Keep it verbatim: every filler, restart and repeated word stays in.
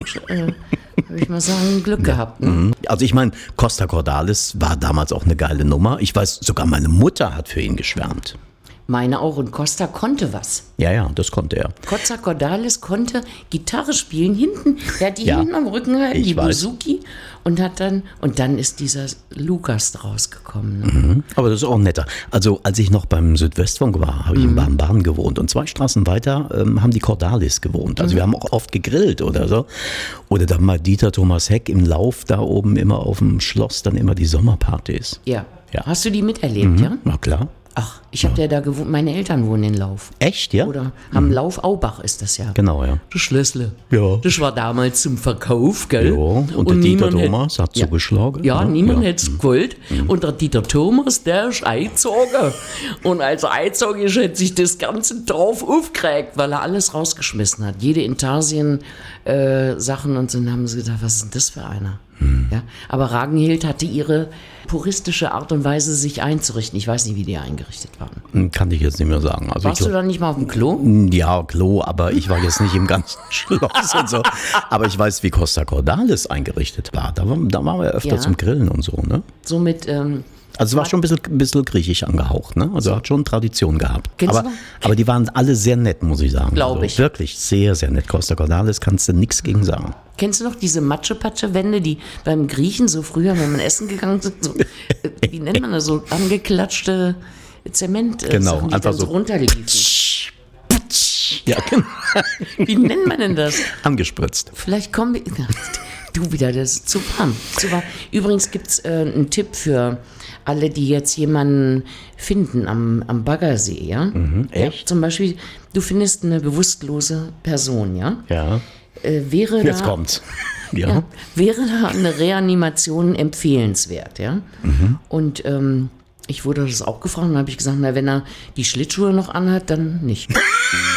äh, würde ich mal sagen, Glück gehabt. Ne? Also ich meine, Costa Cordalis war damals auch eine geile Nummer. Ich weiß, sogar meine Mutter hat für ihn geschwärmt. Meine auch. Und Costa konnte was. Ja, ja, das konnte er. Costa Cordalis konnte Gitarre spielen hinten. Der hat die Ja, hinten am Rücken gehalten, ich die weiß. Bouzouki. Und hat dann, und dann ist dieser Lukas draus gekommen. Ne? Mhm. Aber das ist auch netter. Also als ich noch beim Südwestfunk war, habe ich in Baden-Baden gewohnt. Und zwei Straßen weiter ähm, haben die Cordalis gewohnt. Also wir haben auch oft gegrillt oder so. Oder dann mal Dieter Thomas Heck im Lauf da oben immer auf dem Schloss, dann immer die Sommerpartys. Ja. Ja. Hast du die miterlebt, ja? Na klar. Ach, ich habe ja da gewohnt. Meine Eltern wohnen in Lauf. Echt, ja? Oder am Lauf Aubach ist das ja. Genau, ja. Das Schlössle. Ja. Das war damals zum Verkauf, gell? Ja, und der Dieter Thomas hat ja, zugeschlagen. Ja, Ja, niemand ja. hätte es gewollt. Und der Dieter Thomas, der ist eingezogen. Und als er eingezogen ist, hat sich das ganze Dorf aufgeregt, weil er alles rausgeschmissen hat. Jede Intarsien-Sachen und so. Dann haben sie gedacht, was ist denn das für einer? Ja, aber Ragnhild hatte ihre puristische Art und Weise, sich einzurichten. Ich weiß nicht, wie die eingerichtet waren. Kann ich jetzt nicht mehr sagen. Also Warst ich, du da nicht mal auf dem Klo? Ja, Klo, aber ich war jetzt nicht im ganzen Schloss und so. Aber ich weiß, wie Costa Cordalis eingerichtet war. Da, war, da waren wir öfter Ja. zum Grillen und so, ne? So mit, ähm, Also es war schon ein bisschen, ein bisschen griechisch angehaucht, ne? Also hat schon Tradition gehabt. Kennst Aber, du noch? aber die waren alle sehr nett, muss ich sagen. Glaub also ich. Wirklich sehr, sehr nett. Costa Cordalis kannst du nichts gegen sagen. kennst du noch diese Matsche-Patsche-Wände, die beim Griechen so früher, wenn man essen gegangen sind, so, äh, wie nennt man das, so angeklatschte Zement, äh, Genau, Sachen, die einfach dann so so. runterliefen. Ja, genau. Wie nennt man denn das? Angespritzt. Vielleicht kommen wir. Du wieder, das ist zu warm. Zu warm. Übrigens gibt es äh, einen Tipp für alle, die jetzt jemanden finden am, am Baggersee, ja? Mhm, echt? Ja, zum Beispiel, du findest eine bewusstlose Person, ja? Ja. Äh, wäre Jetzt da, kommt's. Ja. ja, wäre da eine Reanimation empfehlenswert, ja? Mhm. Und ähm, ich wurde das auch gefragt und habe ich gesagt, na, wenn er die Schlittschuhe noch anhat, dann nicht.